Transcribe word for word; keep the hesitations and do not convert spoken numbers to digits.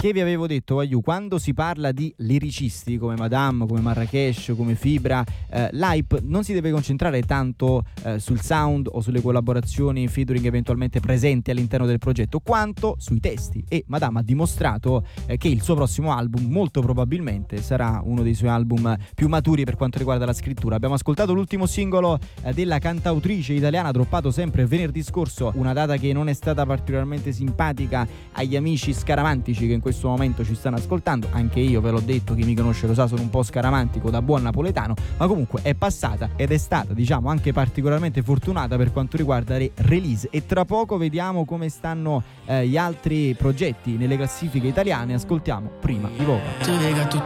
Che vi avevo detto, Wagyu, quando si parla di liricisti come Madame, come Marrakesh, come Fibra, eh, l'hype non si deve concentrare tanto eh, sul sound o sulle collaborazioni featuring eventualmente presenti all'interno del progetto, quanto sui testi. E Madame ha dimostrato eh, che il suo prossimo album molto probabilmente sarà uno dei suoi album più maturi per quanto riguarda la scrittura. Abbiamo ascoltato l'ultimo singolo eh, della cantautrice italiana, droppato sempre venerdì scorso, una data che non è stata particolarmente simpatica agli amici scaramantici che in questo momento ci stanno ascoltando. Anche io, ve l'ho detto, chi mi conosce lo sa, sono un po' scaramantico da buon napoletano, ma comunque è passata ed è stata, diciamo, anche particolarmente fortunata per quanto riguarda le release. E tra poco vediamo come stanno eh, gli altri progetti nelle classifiche italiane. Ascoltiamo prima i Voga.